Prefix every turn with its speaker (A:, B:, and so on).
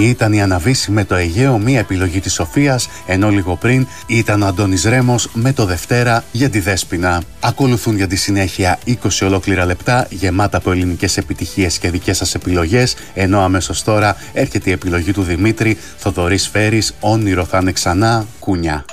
A: ήταν η Αναβίση με το Αιγαίο, μία επιλογή της Σοφίας, ενώ λίγο πριν ήταν ο Αντώνης Ρέμος με το Δευτέρα για τη Δέσποινα. Ακολουθούν για τη συνέχεια 20 ολόκληρα λεπτά γεμάτα από ελληνικές επιτυχίες και δικές σας επιλογές, ενώ αμέσως τώρα έρχεται η επιλογή του Δημήτρη, Θοδωρής Φέρης, Όνειρο θα είναι ξανά, Κούνια.